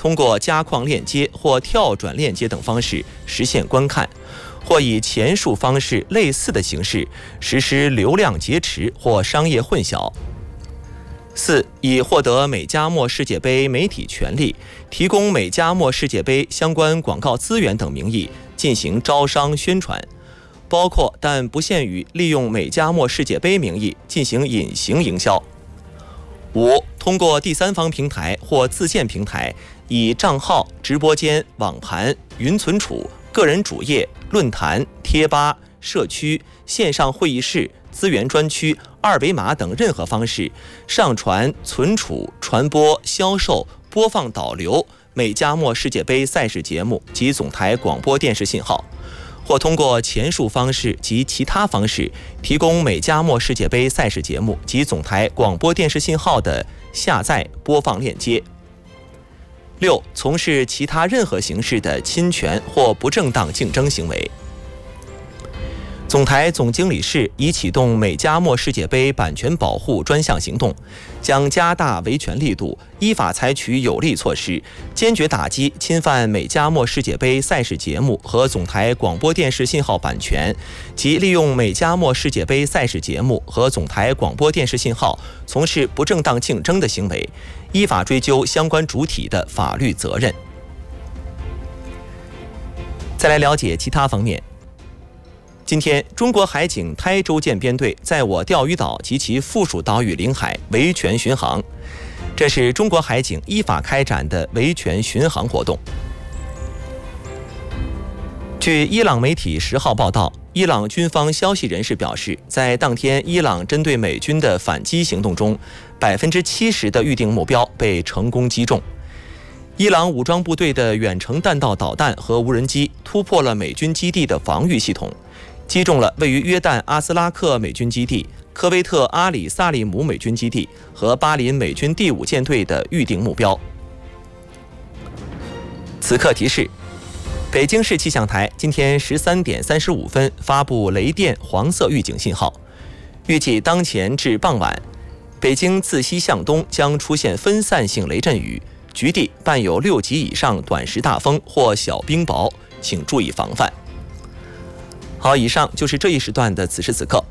通过加框链接或跳转链接等方式实现观看，或以前述方式类似的形式实施流量劫持或商业混淆。4. 以获得美加墨世界杯媒体权利、提供美加墨世界杯相关广告资源等名义进行招商宣传，包括但不限于利用美加墨世界杯名义进行隐形营销。5. 通过第三方平台或自建平台，以账号、直播间、网盘、云存储、个人主页、论坛、贴吧、社区、线上会议室、资源专区、二维码等任何方式上传、存储、传播、销售、播放、导流美加墨世界杯赛事节目及总台广播电视信号，或通过前述方式及其他方式提供美加墨世界杯赛事节目及总台广播电视信号的下载、播放链接。6. 从事其他任何形式的侵权或不正当竞争行为。总台总经理室已启动美加墨世界杯版权保护专项行动，将加大维权力度，依法采取有力措施，坚决打击侵犯美加墨世界杯赛事节目和总台广播电视信号版权及利用美加墨世界杯赛事节目和总台广播电视信号从事不正当竞争的行为，依法追究相关主体的法律责任。再来了解其他方面。今天，中国海警台州舰编队在我钓鱼岛及其附属岛屿领海维权巡航，这是中国海警依法开展的维权巡航活动。据伊朗媒体10号报道，伊朗军方消息人士表示，在当天伊朗针对美军的反击行动中，70%的预定目标被成功击中。伊朗武装部队的远程弹道导弹和无人机突破了美军基地的防御系统，击中了位于约旦阿斯拉克美军基地、科威特阿里萨利姆美军基地和巴林美军第5舰队的预定目标。此刻提示：北京市气象台今天13点35分发布雷电黄色预警信号，预计当前至傍晚，北京自西向东将出现分散性雷阵雨，局地伴有6级以上短时大风或小冰雹，请注意防范。好，以上就是这一时段的此时此刻。